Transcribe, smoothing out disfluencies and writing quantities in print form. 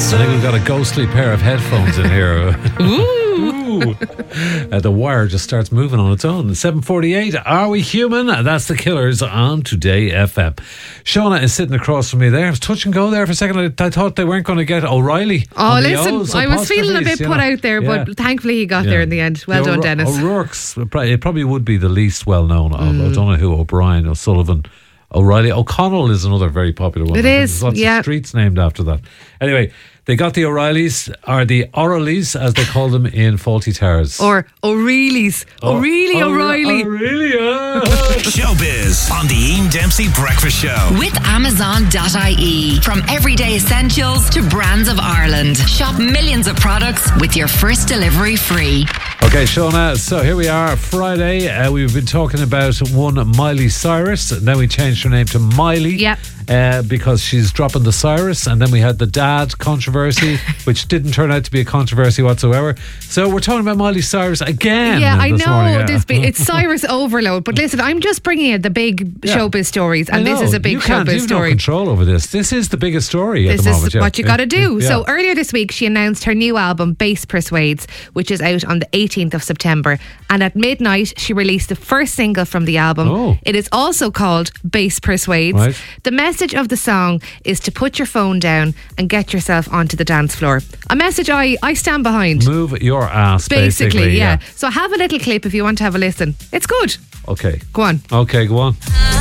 I think we've got a ghostly pair of headphones in here. Ooh. The wire just starts moving on its own. 7:48. Are we human? That's the Killers on Today FM. Shauna is sitting across from me there. I was touch and go there for a second. I thought they weren't going to get O'Reilly. Oh, listen, I was feeling a bit put out there, but thankfully he got there in the end. Well done, Dennis. O'Rourke's, it probably would be the least well known of. I don't know who. O'Brien, O'Sullivan, O'Reilly. O'Connell is another very popular one. It is. There's lots of streets named after that. Anyway, they got the O'Reillys, or the O'Reillys, as they call them in Fawlty Towers. Or O'Reillys. O'Reilly. O'Reilly. Showbiz on the Ian Dempsey Breakfast Show. With Amazon.ie. From everyday essentials to brands of Ireland. Shop millions of products with your first delivery free. Okay, Shauna, so here we are, Friday. We've been talking about one Miley Cyrus, and then we changed her name to Miley. Yep. Because she's dropping the Cyrus, and then we had the dad controversy, which didn't turn out to be a controversy whatsoever. So we're talking about Miley Cyrus again. Yeah, I know. Morning, it's Cyrus overload. But listen, I'm just bringing in the big showbiz stories, and this is a big showbiz story. You have no control over this. This is the biggest story at the moment. This is what you got to do. So earlier this week, she announced her new album, Bass Persuades, which is out on the 18th of September. And at midnight, she released the first single from the album. Oh. It is also called Bass Persuades. Right. The message of the song is to put your phone down and get yourself onto the dance floor. A message I stand behind. Move your ass, basically. Yeah. So have a little clip if you want to have a listen. It's good. Okay. Go on. Okay, go on.